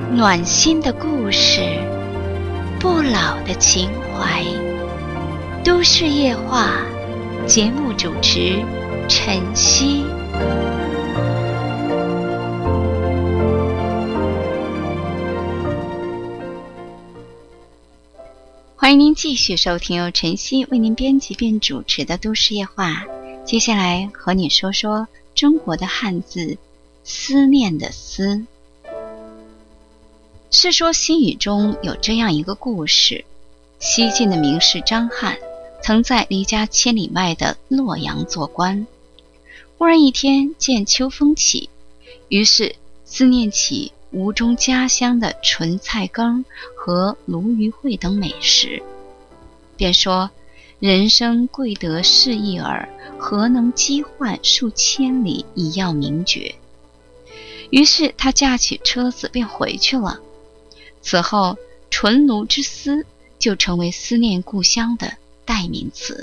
暖心的故事，不老的情怀。都市夜话节目主持晨曦。欢迎您继续收听由晨曦为您编辑并主持的都市夜话。接下来和你说说中国的汉字思念的思。《世说新语》中有这样一个故事，西晋的名士张翰曾在离家千里外的洛阳做官，忽然一天见秋风起，于是思念起吴中家乡的纯菜羹和鲈鱼烩等美食，便说人生贵得适意耳，何能积患数千里以要名爵。于是他驾起车子便回去了。此后纯鲈之思就成为思念故乡的代名词。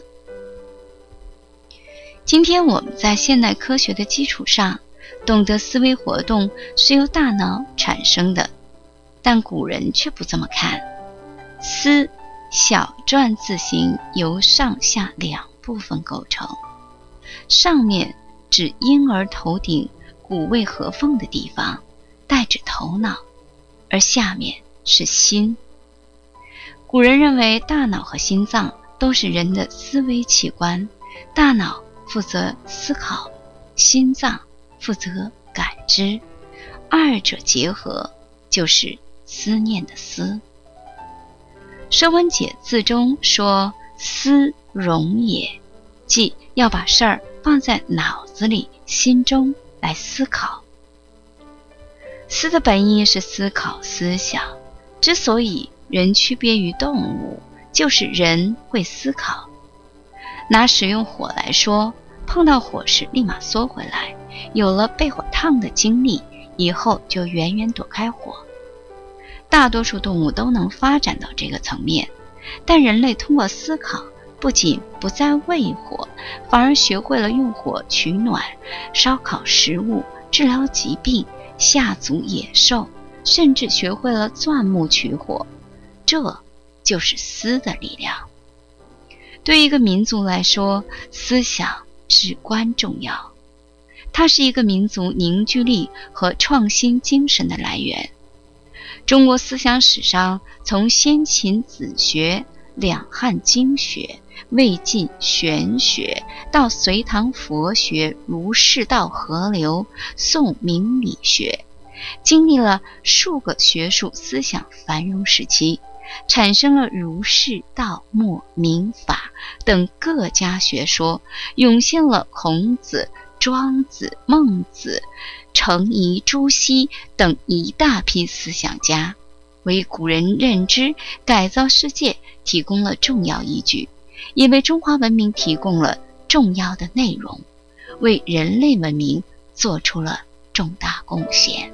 今天我们在现代科学的基础上懂得思维活动是由大脑产生的，但古人却不这么看。思小篆字形由上下两部分构成，上面指婴儿头顶骨位合缝的地方，代指头脑，而下面是心。古人认为大脑和心脏都是人的思维器官，大脑负责思考，心脏负责感知，二者结合就是思念的思。说文解字中说思容也，即要把事儿放在脑子里心中来思考。思的本意是思考思想，之所以人区别于动物，就是人会思考。拿使用火来说，碰到火时立马缩回来，有了被火烫的经历，以后就远远躲开火。大多数动物都能发展到这个层面，但人类通过思考，不仅不再畏火，反而学会了用火取暖，烧烤食物，治疗疾病，下足野兽，甚至学会了钻木取火。这就是思的力量。对一个民族来说，思想至关重要，它是一个民族凝聚力和创新精神的来源。中国思想史上，从先秦子学、两汉经学、魏晋玄学，到隋唐佛学、儒释道合流、宋明理学，经历了数个学术思想繁荣时期，产生了儒释道墨明法等各家学说，涌现了孔子、庄子、孟子、程颐、朱熹等一大批思想家，为古人认知改造世界提供了重要依据，也为中华文明提供了重要的内容，为人类文明做出了重大贡献。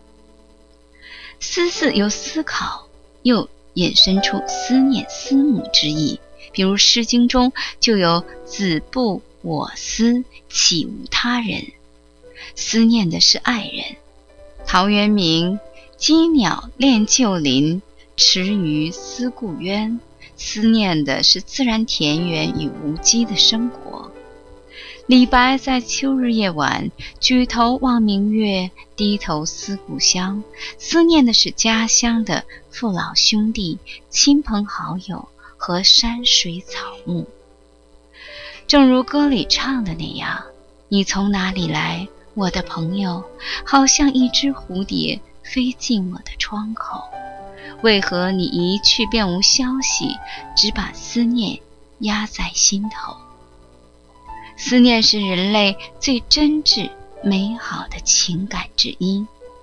思字由思考又引申出思念思慕之意，比如《诗经》中就有子不我思，岂无他人，思念的是爱人。陶渊明羁鸟恋旧林，池鱼思故渊，思念的是自然田园与无机的生活。李白在秋日夜晚举头望明月，低头思故乡，思念的是家乡的父老兄弟、亲朋好友和山水草木。正如歌里唱的那样，你从哪里来，我的朋友，好像一只蝴蝶飞进我的窗口，为何你一去便无消息，只把思念压在心头。思念是人类最真挚美好的情感之一。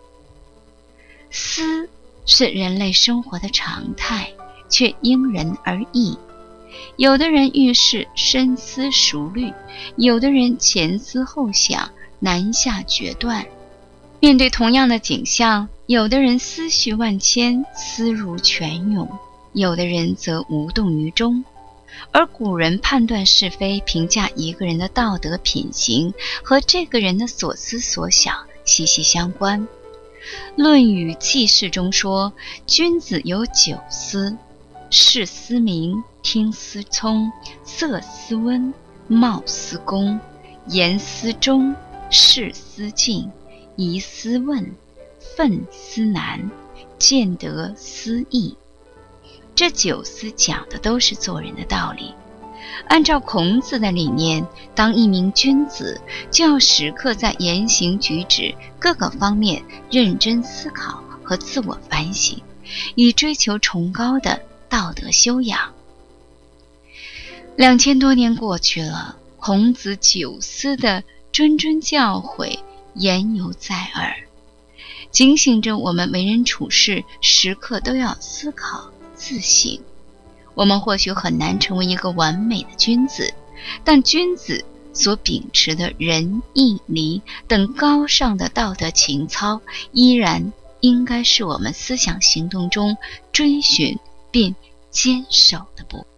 思是人类生活的常态，却因人而异。有的人遇事深思熟虑，有的人前思后想，难下决断。面对同样的景象，有的人思绪万千，思如泉涌，有的人则无动于衷。而古人判断是非，评价一个人的道德品行，和这个人的所思所想息息相关。 论语记事中说，君子有9思：视思明，听思聪，色思温，貌思恭，言思忠，事思敬，疑思问，愤思难，见得思义。这9思讲的都是做人的道理。按照孔子的理念，当一名君子，就要时刻在言行举止各个方面认真思考和自我反省，以追求崇高的道德修养。2000多年过去了，孔子9思的谆谆教诲言犹在耳，警醒着我们为人处事时刻都要思考自省。我们或许很难成为一个完美的君子，但君子所秉持的仁义礼等高尚的道德情操，依然应该是我们思想行动中追寻并坚守的部分。